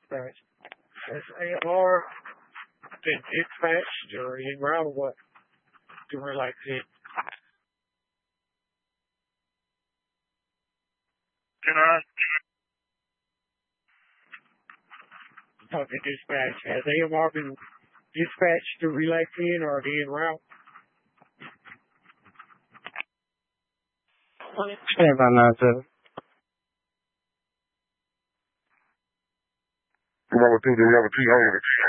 dispatch. Has AMR been dispatched or en route or what? To relay pin. Can I? Talking dispatch. Has AMR been dispatched to relay pin or the en route? Stand by 9-7. Come on, do we have a T-Honey?